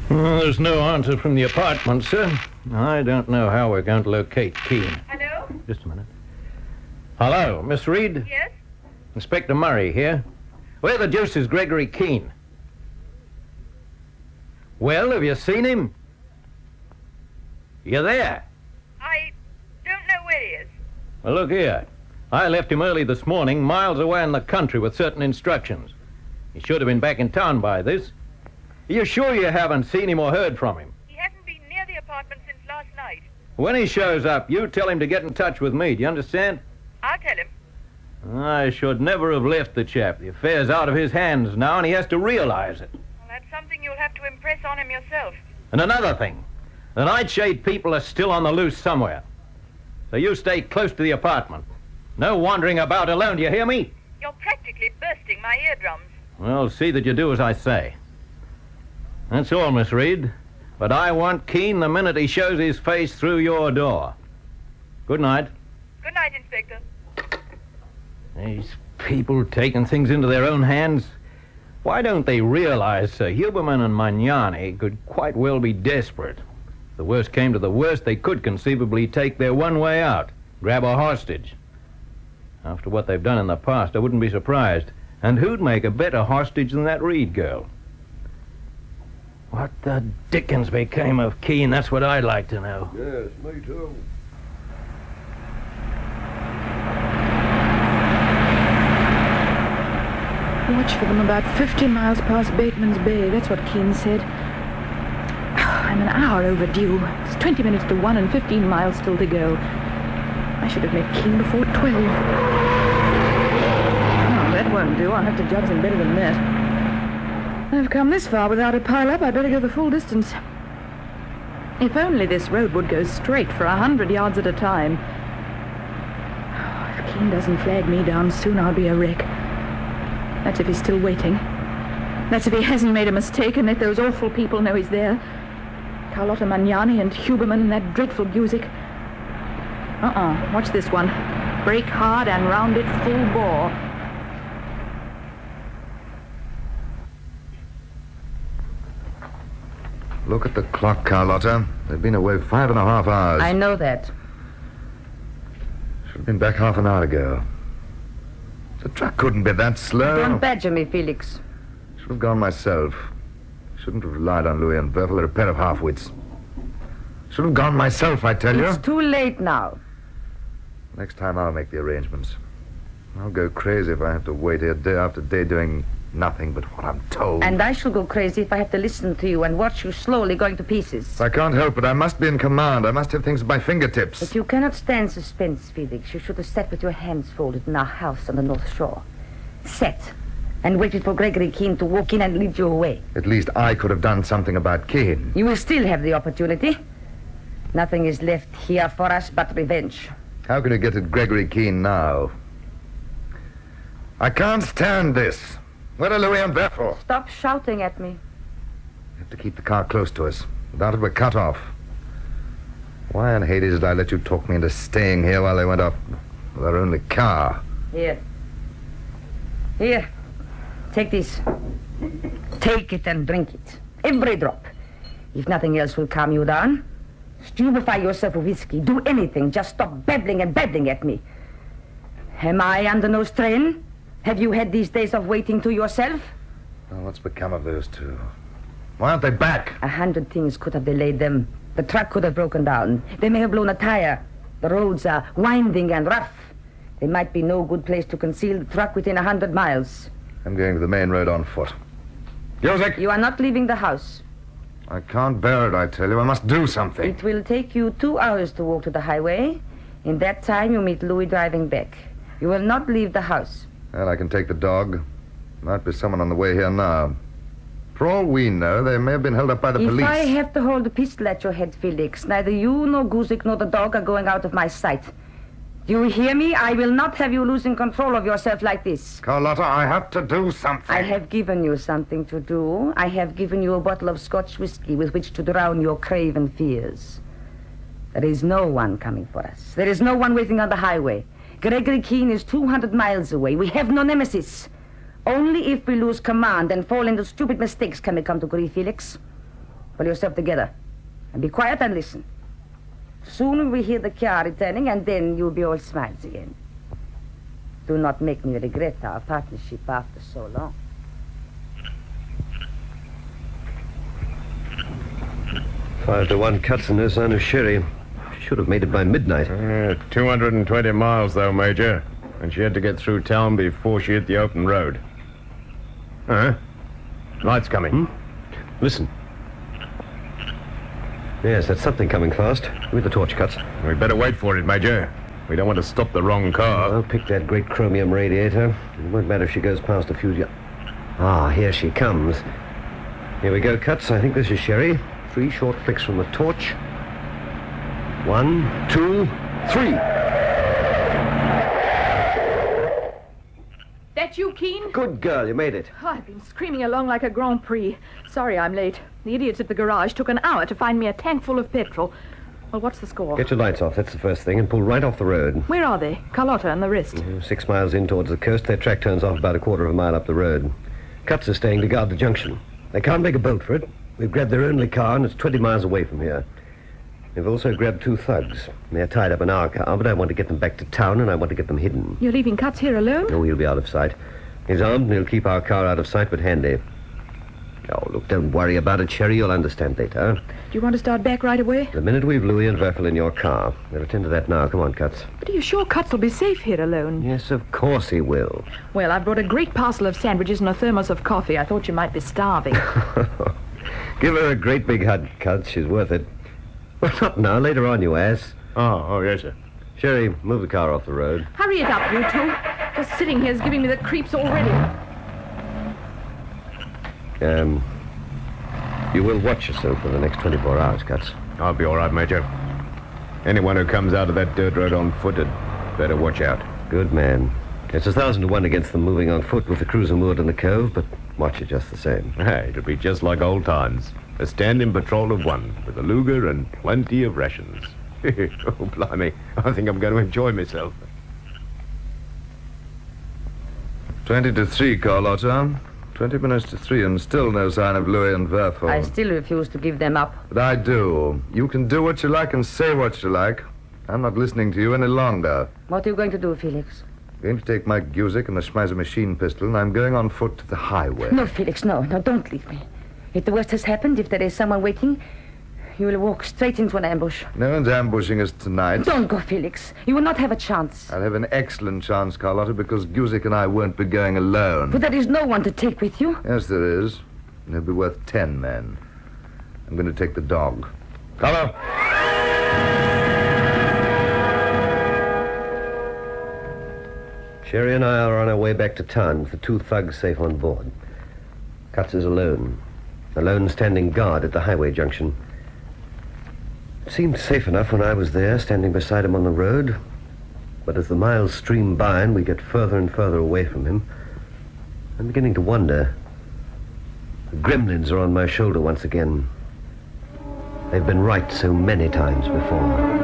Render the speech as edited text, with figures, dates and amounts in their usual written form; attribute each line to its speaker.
Speaker 1: Well, there's no answer from the apartment, sir. I don't know how we're going to locate Keene.
Speaker 2: Hello?
Speaker 1: Just a minute. Hello, Miss Reed?
Speaker 2: Yes?
Speaker 1: Inspector Murray here. Where the deuce is Gregory Keene? Well, have you seen him? You there?
Speaker 2: I don't know where he is.
Speaker 1: Well, look here. I left him early this morning, miles away in the country with certain instructions. He should have been back in town by this. Are you sure you haven't seen him or heard from him?
Speaker 2: He hasn't been near the apartment since last night.
Speaker 1: When he shows up, you tell him to get in touch with me. Do you understand?
Speaker 2: I'll tell him.
Speaker 1: I should never have left the chap. The affair's out of his hands now, and he has to realize it.
Speaker 2: Well, that's something you'll have to impress on him yourself.
Speaker 1: And another thing. The Nightshade people are still on the loose somewhere. So you stay close to the apartment. No wandering about alone, do you hear me?
Speaker 2: You're practically bursting my eardrums.
Speaker 1: Well, see that you do as I say. That's all, Miss Reed. But I want Keene the minute he shows his face through your door. Good night.
Speaker 2: Good night, Inspector.
Speaker 1: These people taking things into their own hands. Why don't they realize Sir Huberman and Magnani could quite well be desperate? If the worst came to the worst, they could conceivably take their one way out, grab a hostage. After what they've done in the past, I wouldn't be surprised. And who'd make a better hostage than that Reed girl? What the dickens became of Keene? That's what I'd like to know.
Speaker 3: Yes, me too.
Speaker 4: Watch for them about 50 miles past Bateman's Bay. That's what Keene said. I'm an hour overdue. It's 20 minutes to 1 and 15 miles still to go. I should have met Keene before 12. Oh, that won't do. I'll have to judge them better than that. I've come this far without a pile-up. I'd better go the full distance. If only this road would go straight for 100 yards at a time. Oh, if Keene doesn't flag me down soon, I'll be a wreck. That's if he's still waiting. That's if he hasn't made a mistake and let those awful people know he's there. Carlotta Magnani and Huberman and that dreadful music. Watch this one. Brake hard and round it full bore.
Speaker 3: Look at the clock, Carlotta. They've been away 5.5 hours.
Speaker 5: I know that.
Speaker 3: Should have been back half an hour ago. The truck couldn't be that slow.
Speaker 5: Don't badger me, Felix.
Speaker 3: Should have gone myself. Shouldn't have relied on Louis and Werfel. They're a pair of half-wits. Should have gone myself, I tell you.
Speaker 5: It's too late now.
Speaker 3: Next time I'll make the arrangements. I'll go crazy if I have to wait here day after day doing nothing but what I'm told.
Speaker 5: And I shall go crazy if I have to listen to you and watch you slowly going to pieces.
Speaker 3: I can't help it. I must be in command. I must have things at my fingertips.
Speaker 5: But you cannot stand suspense, Felix. You should have sat with your hands folded in our house on the North Shore. Sat and waited for Gregory Keene to walk in and lead you away.
Speaker 3: At least I could have done something about Keene.
Speaker 5: You will still have the opportunity. Nothing is left here for us but revenge.
Speaker 3: How can you get at Gregory Keene now? I can't stand this. Where are Louis and Werfel?
Speaker 5: Stop shouting at me.
Speaker 3: We have to keep the car close to us. Without it, we're cut off. Why in Hades did I let you talk me into staying here while they went off with our only car?
Speaker 5: Here. Here. Take this. Take it and drink it. Every drop. If nothing else will calm you down, stupefy yourself with whiskey. Do anything. Just stop babbling and babbling at me. Am I under no strain? Have you had these days of waiting to yourself?
Speaker 3: Well, what's become of those two? Why aren't they back?
Speaker 5: 100 things could have delayed them. The truck could have broken down. They may have blown a tire. The roads are winding and rough. There might be no good place to conceal the truck within 100 miles.
Speaker 3: I'm going to the main road on foot. Józek!
Speaker 5: You are not leaving the house.
Speaker 3: I can't bear it, I tell you. I must do something.
Speaker 5: It will take you 2 hours to walk to the highway. In that time, you meet Louis driving back. You will not leave the house.
Speaker 3: Well, I can take the dog. Might be someone on the way here now. For all we know, they may have been held up by the police.
Speaker 5: If I have to hold a pistol at your head, Felix, neither you nor Guzik nor the dog are going out of my sight. Do you hear me? I will not have you losing control of yourself like this.
Speaker 3: Carlotta, I have to do something.
Speaker 5: I have given you something to do. I have given you a bottle of Scotch whiskey with which to drown your craven fears. There is no one coming for us. There is no one waiting on the highway. Gregory Keene is 200 miles away. We have no nemesis. Only if we lose command and fall into stupid mistakes can we come to grief, Felix. Pull yourself together. And be quiet and listen. Soon we hear the car returning, and then you'll be all smiles again. Do not make me regret our partnership after so long.
Speaker 6: Five to 1 cuts and no sign of Sherry. Should have made it by midnight.
Speaker 7: 220 miles, though, Major. And she had to get through town before she hit the open road. Huh? Light's coming.
Speaker 6: Listen. Yes, that's something coming fast. With the torch, Cuts.
Speaker 7: We better wait for it, Major. We don't want to stop the wrong car.
Speaker 6: I'll pick that great chromium radiator. It won't matter if she goes past a few... Ah, here she comes. Here we go, Cuts. I think this is Sherry. 3 short flicks from the torch. 1, 2, 3.
Speaker 4: That you, Keen?
Speaker 6: Good girl, you made it.
Speaker 4: Oh, I've been screaming along like a Grand Prix. Sorry I'm late. The idiots at the garage took an hour to find me a tank full of petrol. Well, what's the score?
Speaker 6: Get your lights off, that's the first thing, and pull right off the road.
Speaker 4: Where are they? Carlotta and the rest.
Speaker 6: 6 miles in towards the coast, their track turns off about a quarter of a mile up the road. Cuts are staying to guard the junction. They can't make a boat for it. We've grabbed their only car, and it's 20 miles away from here. We've also grabbed 2 thugs. They're tied up in our car, but I want to get them back to town, and I want to get them hidden.
Speaker 4: You're leaving Cuts here alone?
Speaker 6: Oh, he'll be out of sight. He's armed, and he'll keep our car out of sight, but handy. Oh, look, don't worry about it, Sherry. You'll understand later.
Speaker 4: Do you want to start back right away?
Speaker 6: The minute we've Louis and Werfel in your car. We'll attend to that now. Come on, Cuts.
Speaker 4: But are you sure Cuts will be safe here alone?
Speaker 6: Yes, of course he will.
Speaker 4: Well, I've brought a great parcel of sandwiches and a thermos of coffee. I thought you might be starving.
Speaker 6: Give her a great big hug, Cuts. She's worth it. Well, not now. Later on, you ass.
Speaker 7: Oh, yes, sir.
Speaker 6: Sherry, move the car off the road.
Speaker 4: Hurry it up, you two. Just sitting here is giving me the creeps already.
Speaker 6: You will watch yourself for the next 24 hours, Cuts.
Speaker 7: I'll be all right, Major. Anyone who comes out of that dirt road on foot had better watch out.
Speaker 6: Good man. It's 1,000 to 1 against them moving on foot with the cruiser moored in the cove, but watch it just the same.
Speaker 7: Hey, it'll be just like old times. A standing patrol of 1 with a Luger and plenty of rations. Oh, blimey. I think I'm going to enjoy myself.
Speaker 3: 20 to 3, Carlotta. 20 minutes to 3 and still no sign of Louis and Werfel.
Speaker 5: I still refuse to give them up.
Speaker 3: But I do. You can do what you like and say what you like. I'm not listening to you any longer.
Speaker 5: What are you going to do, Felix?
Speaker 3: I'm going to take my Guzik and the Schmeiser machine pistol, and I'm going on foot to the highway.
Speaker 5: No, Felix, no, don't leave me. If the worst has happened, if there is someone waiting, you will walk straight into an ambush.
Speaker 3: No one's ambushing us tonight.
Speaker 5: Don't go, Felix. You will not have a chance.
Speaker 3: I'll have an excellent chance, Carlotta, because Guzik and I won't be going alone.
Speaker 5: But there is no one to take with you.
Speaker 3: Yes, there is. And he'll be worth 10 men. I'm going to take the dog. Carlo!
Speaker 6: Sherry and I are on our way back to town with the 2 thugs safe on board. Cuts is alone. Alone standing guard at the highway junction. It seemed safe enough when I was there, standing beside him on the road. But as the miles stream by and we get further and further away from him, I'm beginning to wonder. The gremlins are on my shoulder once again. They've been right so many times before.